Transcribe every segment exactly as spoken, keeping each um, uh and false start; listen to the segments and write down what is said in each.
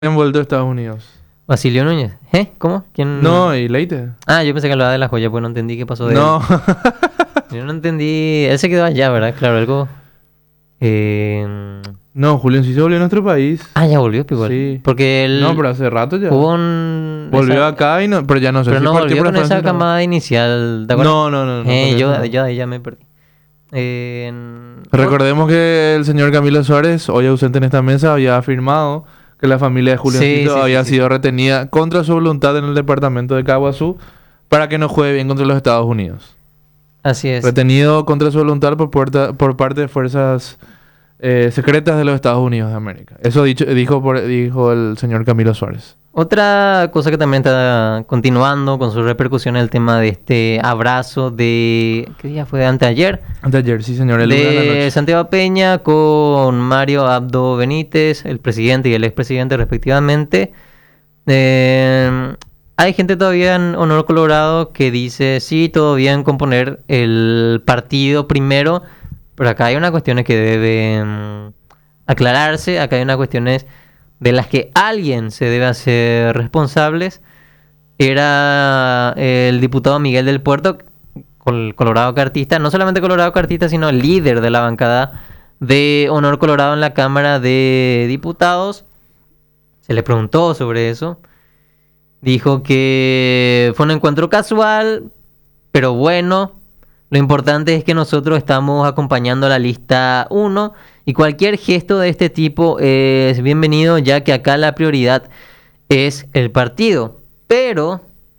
Han vuelto a Estados Unidos. Basilio Núñez. ¿Eh? ¿Cómo? ¿Quién? No, y Leite. Ah, yo pensé que hablaba de La Joya, pues no entendí qué pasó de No. él. Yo no entendí. Él se quedó allá, ¿verdad? Claro, algo. Eh... No, Julián sí se volvió a nuestro país. Ah, ya volvió, igual. Sí. Porque él. No, pero hace rato ya. Hubo un. Volvió esa- acá y no, pero ya no sé Pero si no partió volvió para con Francia esa o no. camada inicial, ¿te acuerdas? No, no, no. no, Eh, por yo, eso no. yo ahí ya me perdí. Eh, en- Recordemos que el señor Camilo Suárez, hoy ausente en esta mesa, había afirmado que la familia de Juliancito Sí, sí, había sí, sí, sido sí. retenida contra su voluntad en el departamento de Caguazú para que no juegue bien contra los Estados Unidos. Así es. Retenido contra su voluntad por, puerta- por parte de fuerzas eh, secretas de los Estados Unidos de América. Eso dicho, dijo, por- dijo el señor Camilo Suárez. Otra cosa que también está continuando con sus repercusiones, el tema de este abrazo de... ¿Qué día fue? Anteayer. Anteayer, sí señor, el lunes de la De noche. Santiago Peña con Mario Abdo Benítez, el presidente y el expresidente respectivamente. Eh, hay gente todavía en Honor Colorado que dice, sí, todo bien con poner el partido primero, pero acá hay unas cuestiones que deben aclararse, acá hay unas cuestiones de las que alguien se debe hacer responsables. Era el diputado Miguel del Puerto, col- Colorado Cartista, no solamente Colorado Cartista, sino líder de la bancada de Honor Colorado en la Cámara de Diputados. Se le preguntó sobre eso. Dijo que fue un encuentro casual, pero bueno. Lo importante es que nosotros estamos acompañando a la lista uno y cualquier gesto de este tipo es bienvenido, ya que acá la prioridad es el partido. Pero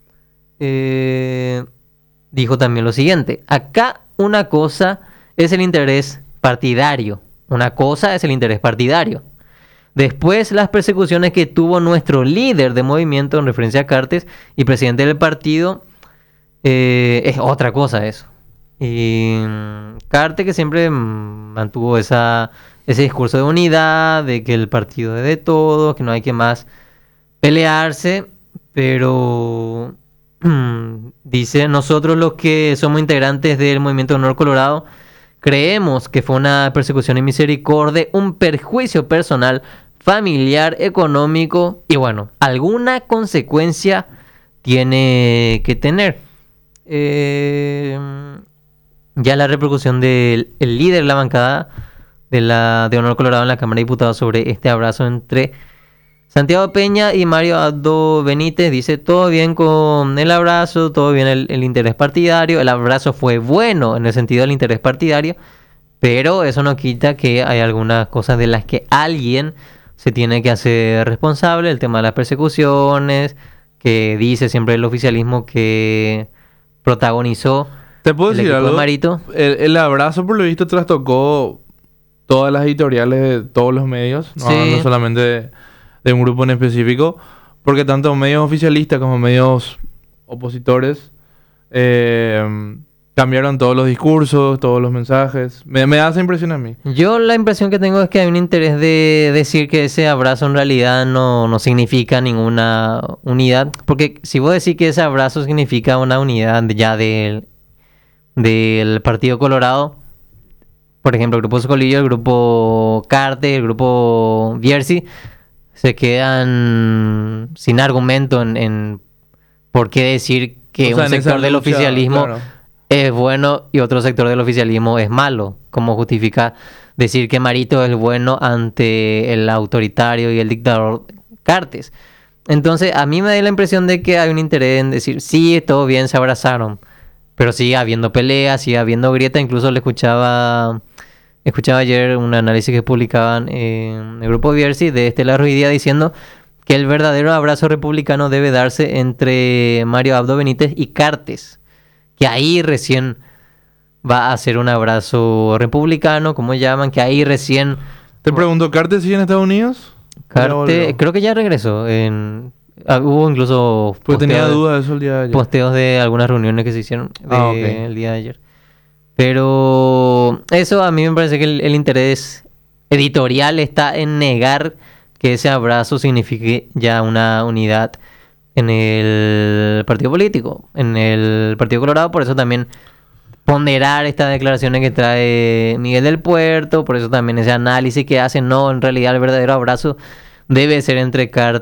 eh, dijo también lo siguiente: acá una cosa es el interés partidario, una cosa es el interés partidario. Después, las persecuciones que tuvo nuestro líder de movimiento en referencia a Cartes y presidente del partido, eh, es otra cosa eso. Y mm, Carte, que siempre mm, mantuvo esa, ese discurso de unidad, de que el partido es de todos, que no hay que más pelearse, pero mm, dice, nosotros los que somos integrantes del Movimiento Honor Colorado, creemos que fue una persecución y misericordia, un perjuicio personal, familiar, económico y bueno, alguna consecuencia tiene que tener. Eh, ya la repercusión del el líder de la bancada de la de Honor Colorado en la Cámara de Diputados sobre este abrazo entre Santiago Peña y Mario Abdo Benítez. Dice, todo bien con el abrazo, todo bien el, el interés partidario. El abrazo fue bueno en el sentido del interés partidario, pero eso no quita que hay algunas cosas de las que alguien se tiene que hacer responsable. El tema de las persecuciones, que dice siempre el oficialismo que protagonizó ¿Te puedo el decir equipo de algo? Marito. El, el abrazo, por lo visto, trastocó todas las editoriales de todos los medios, no, Sí. no solamente de, de un grupo en específico, porque tanto medios oficialistas como medios opositores eh, cambiaron todos los discursos, todos los mensajes. Me, me da esa impresión a mí. Yo la impresión que tengo es que hay un interés de decir que ese abrazo en realidad no, no significa ninguna unidad. Porque si vos decís que ese abrazo significa una unidad ya del, del Partido Colorado, por ejemplo, el grupo Socolillo, el grupo Carte, el grupo Bierzi, se quedan sin argumento en, en por qué decir que O sea, un en esa sector del lucha, oficialismo claro. es bueno y otro sector del oficialismo es malo. ¿Cómo justifica decir que Marito es bueno ante el autoritario y el dictador Cartes? Entonces, a mí me da la impresión de que hay un interés en decir, sí, todo bien, se abrazaron, pero sigue habiendo peleas, sigue habiendo grieta. Incluso le escuchaba, escuchaba ayer un análisis que publicaban en el grupo Bierzi de Estela Ruidía diciendo que el verdadero abrazo republicano debe darse entre Mario Abdo Benítez y Cartes, que ahí recién va a ser un abrazo republicano, como llaman, que ahí recién Te pregunto, ¿Carter sigue en Estados Unidos? Carte, volvió? creo que ya regresó. En, ah, hubo incluso Pues tenía posteos, dudas de eso el día de ayer. posteos de algunas reuniones que se hicieron de- Ah, ok. el día de ayer. Pero eso a mí me parece que el, el interés editorial está en negar que ese abrazo signifique ya una unidad en el partido político, en el Partido Colorado. Por eso también ponderar estas declaraciones que trae Miguel del Puerto, por eso también ese análisis que hacen, no, en realidad el verdadero abrazo debe ser entregar